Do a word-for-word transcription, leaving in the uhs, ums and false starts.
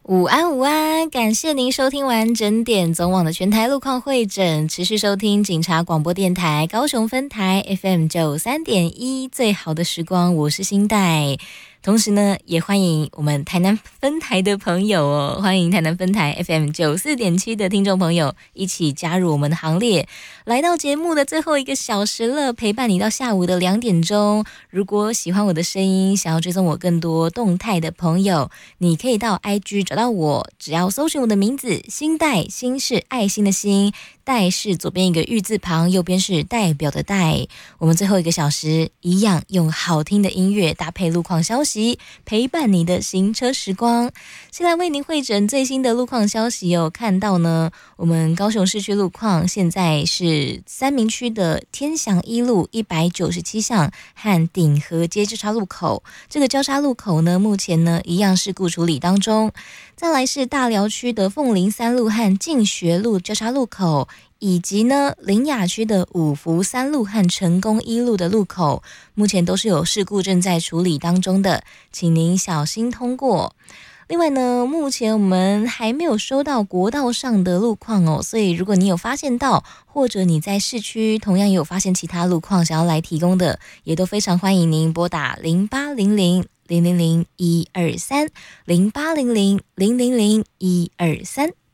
午安午安，感谢您收听完整点总网的全台路况会诊，持续收听警察广播电台高雄分台 F M 九三点一，最好的时光，我是新代。同时呢，也欢迎我们台南分台的朋友哦，欢迎台南分台 F M 九四点七的听众朋友一起加入我们的行列。来到节目的最后一个小时了，陪伴你到下午的两点钟。如果喜欢我的声音，想要追踪我更多动态的朋友，你可以到 I G 找到我，只要搜寻我的名字新代，新是爱心的心，代是左边一个玉字旁，右边是代表的代。我们最后一个小时一样用好听的音乐搭配路况消息，陪伴你的行车时光。先来为您汇诊最新的路况消息哦。看到呢，我们高雄市区路况现在是三民区的天祥一路一百九十七巷和顶河街交叉路口，这个交叉路口呢，目前呢一样事故处理当中。再来是大寮区的凤林三路和进学路交叉路口，以及呢苓雅区的五福三路和成功一路的路口，目前都是有事故正在处理当中的，请您小心通过。另外呢，目前我们还没有收到国道上的路况哦，所以如果你有发现到，或者你在市区同样也有发现其他路况想要来提供的，也都非常欢迎您拨打零八零零零零零一二三零八零零零零零一二三。